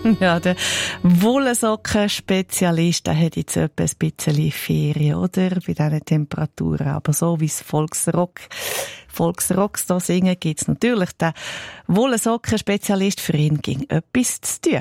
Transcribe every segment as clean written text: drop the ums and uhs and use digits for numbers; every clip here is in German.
Ja, der Wollensocken-Spezialist, der hat jetzt etwa ein bisschen Ferien, oder? Bei diesen Temperaturen. Aber so wie es Volksrocks da singen, gibt's natürlich den Wollensocken-Spezialist. Für ihn ging etwas zu tun.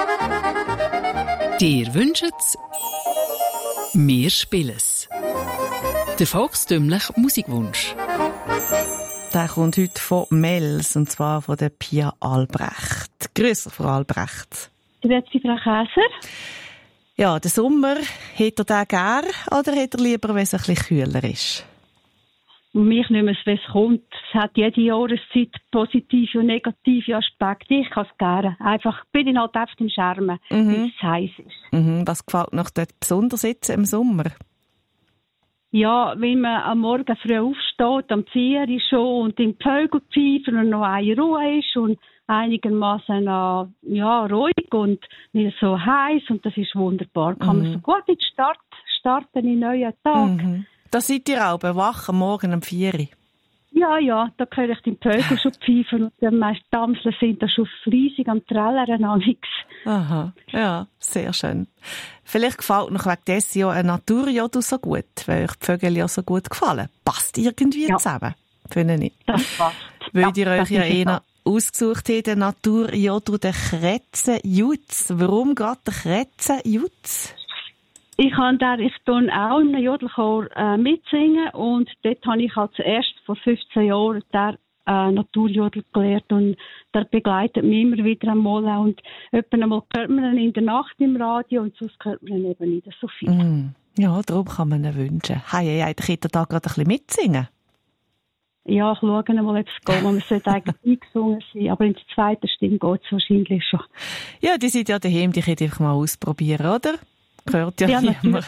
Dir wünschet's, wir spielen's. Der volkstümliche Musikwunsch. Der kommt heute von Mels, und zwar von der Pia Albrecht. Grüß, Frau Albrecht. Grüezi, Frau Käser. Ja, den Sommer, hat er den gern oder hat er lieber, wenn es ein bisschen kühler ist? Mich nicht mehr, wenn es kommt. Es hat jede Jahreszeit positive und negative Aspekte. Ich kann es gerne. Bin ich halt einfach im Schermen, bis es heiß ist. Was gefällt noch dort besonders jetzt im Sommer? Ja, wenn man am Morgen früh aufsteht, am 4 Uhr schon und in die Vögel pfeifen und noch eine Ruhe ist und einigermaßen ruhig und nicht so heiß und das ist wunderbar. Kann man so gut in den starten in den neuen Tag. Da seid ihr auch wach am Morgen um 4 Uhr? Ja, da höre ich die Vögel schon pfeifen und die Damseln sind da schon riesig am Trällern an nichts. Aha, ja, sehr schön. Vielleicht gefällt noch wegen dessen ja ein Naturjodu so gut, weil euch die Vögel ja so gut gefallen. Passt irgendwie zusammen, finde ich nicht. Das passt. Weil ihr euch ja eher ausgesucht habt, den Naturjodu, den Kretzenjutz. Warum gerade der Kretzenjutz? Ich tue auch in einem Jodelchor mitsingen und dort habe ich halt zuerst vor 15 Jahren der Naturjodel gelernt und der begleitet mich immer wieder einmal und einmal hört man ihn in der Nacht im Radio und sonst hört man ihn eben nicht so viel. Ja, darum kann man ihn wünschen. Hey, könnt ihr da gerade ein bisschen mitsingen? Ja, ich schaue mal, ob es geht. Man sollte eigentlich eingesungen sein, aber in der zweiten Stimme geht es wahrscheinlich schon. Ja, die sind ja daheim, die könnt ihr einfach mal ausprobieren, oder? Gehört ja niemand.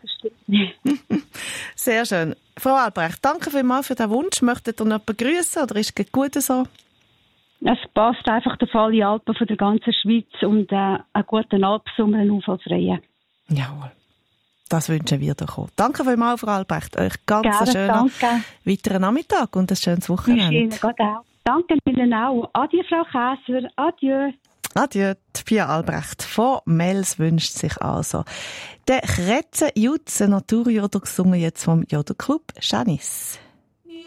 Sehr schön. Frau Albrecht, danke vielmals für den Wunsch. Möchtet ihr noch jemanden grüssen oder ist es gut so? Es passt einfach auf alle Alpen von der ganzen Schweiz und einen guten Alpsommer, einen unfallfreien. Jawohl. Das wünschen wir doch auch. Danke vielmals, Frau Albrecht. Euch ganz einen schönen weiteren Nachmittag und ein schönes Wochenende. Ihnen auch. Danke Ihnen auch. Adieu, Frau Käser. Adieu. Adieu, die Pia Albrecht von Mels wünscht sich also der Kretzenjutz, Naturjodo, gesungen jetzt vom Jodelclub Janice.